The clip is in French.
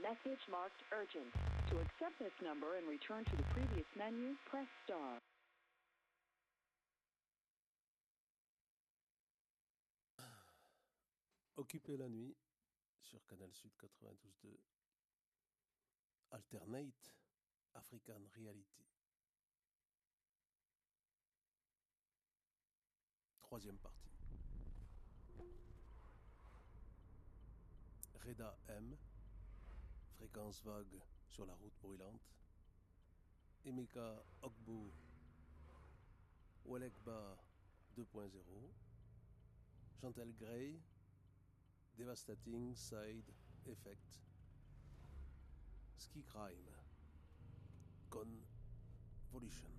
message marked urgent. To accept this number and return to the previous menu, press star. Occuper la nuit sur Canal Sud 92.2. Alternate African Reality. Troisième partie. Reda M. Fréquence vague sur la route brûlante. Emeka Ogbu. Welekba 2.0. Chantal Gray. Devastating Side Effect. Ski Crime. Convolution.